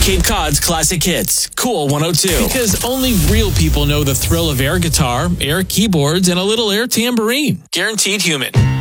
Cape Cod's classic hits. Cool 102. Because only real people know the thrill of air guitar, air keyboards, and a little air tambourine. Guaranteed Human.